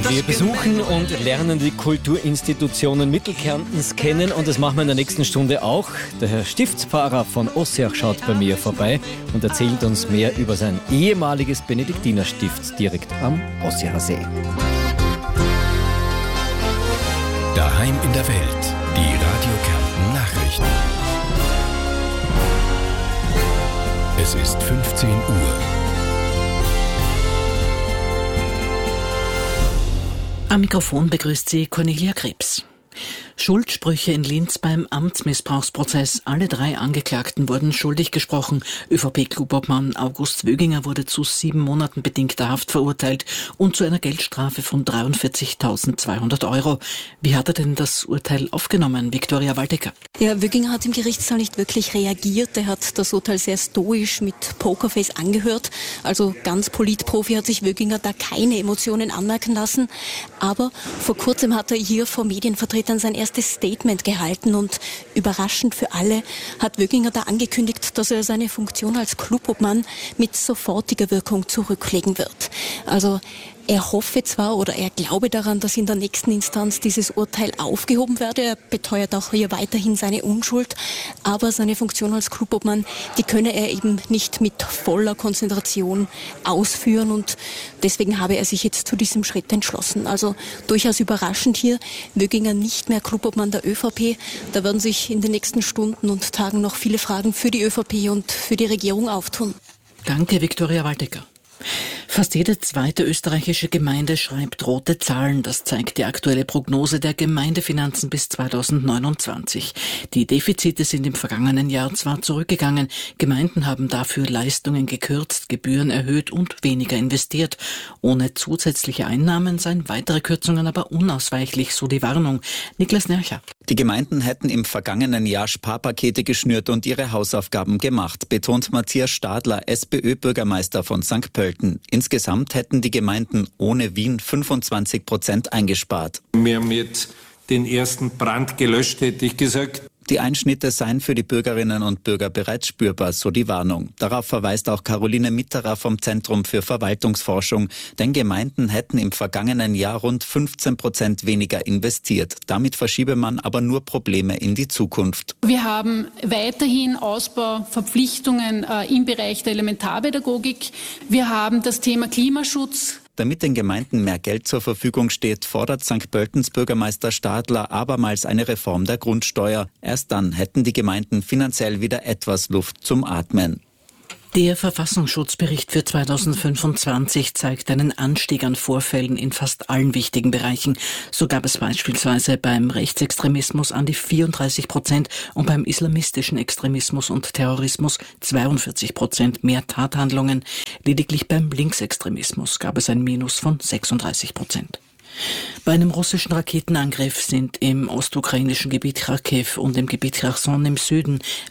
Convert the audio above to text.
Wir besuchen und lernen die Kulturinstitutionen Mittelkärntens kennen und das machen wir in der nächsten Stunde auch. Der Herr Stiftspfarrer von Ossiach schaut bei mir vorbei und erzählt uns mehr über sein ehemaliges Benediktinerstift direkt am Ossiacher See. Daheim in der Welt, die Radio Kärnten Nachrichten. Es ist 15 Uhr. Am Mikrofon begrüßt sie Cornelia Krebs. Schuldsprüche in Linz beim Amtsmissbrauchsprozess. Alle 3 Angeklagten wurden schuldig gesprochen. ÖVP-Klubobmann August Wöginger wurde zu 7 Monaten bedingter Haft verurteilt und zu einer Geldstrafe von 43.200 €. Wie hat er denn das Urteil aufgenommen, Viktoria Waldecker? Ja, Wöginger hat im Gerichtssaal nicht wirklich reagiert. Er hat das Urteil sehr stoisch mit Pokerface angehört. Also ganz Politprofi hat sich Wöginger da keine Emotionen anmerken lassen. Aber vor kurzem hat er hier vor Medienvertretern sein erstes Statement gehalten und überraschend für alle hat Wöginger da angekündigt, dass er seine Funktion als Klubobmann mit sofortiger Wirkung zurücklegen wird. Also er hoffe zwar oder er glaube daran, dass in der nächsten Instanz dieses Urteil aufgehoben werde. Er beteuert auch hier weiterhin seine Unschuld. Aber seine Funktion als Klubobmann, die könne er eben nicht mit voller Konzentration ausführen. Und deswegen habe er sich jetzt zu diesem Schritt entschlossen. Also durchaus überraschend hier. Wöginger nicht mehr Klubobmann der ÖVP. Da werden sich in den nächsten Stunden und Tagen noch viele Fragen für die ÖVP und für die Regierung auftun. Danke, Viktoria Waldecker. Fast jede zweite österreichische Gemeinde schreibt rote Zahlen. Das zeigt die aktuelle Prognose der Gemeindefinanzen bis 2029. Die Defizite sind im vergangenen Jahr zwar zurückgegangen, Gemeinden haben dafür Leistungen gekürzt, Gebühren erhöht und weniger investiert. Ohne zusätzliche Einnahmen seien weitere Kürzungen aber unausweichlich, so die Warnung. Niklas Nercher. Die Gemeinden hätten im vergangenen Jahr Sparpakete geschnürt und ihre Hausaufgaben gemacht, betont Matthias Stadler, SPÖ-Bürgermeister von St. Pölten. Insgesamt hätten die Gemeinden ohne Wien 25% eingespart. Wir haben jetzt den ersten Brand gelöscht, hätte ich gesagt. Die Einschnitte seien für die Bürgerinnen und Bürger bereits spürbar, so die Warnung. Darauf verweist auch Caroline Mitterer vom Zentrum für Verwaltungsforschung. Denn Gemeinden hätten im vergangenen Jahr rund 15% weniger investiert. Damit verschiebe man aber nur Probleme in die Zukunft. Wir haben weiterhin Ausbauverpflichtungen im Bereich der Elementarpädagogik. Wir haben das Thema Klimaschutz. Damit den Gemeinden mehr Geld zur Verfügung steht, fordert St. Pöltens Bürgermeister Stadler abermals eine Reform der Grundsteuer. Erst dann hätten die Gemeinden finanziell wieder etwas Luft zum Atmen. Der Verfassungsschutzbericht für 2025 zeigt einen Anstieg an Vorfällen in fast allen wichtigen Bereichen. So gab es beispielsweise beim Rechtsextremismus an die 34% und beim islamistischen Extremismus und Terrorismus 42% mehr Tathandlungen. Lediglich beim Linksextremismus gab es ein Minus von 36%. Bei einem russischen Raketenangriff sind im ostukrainischen Gebiet Kharkiv und im Gebiet Cherson im Süden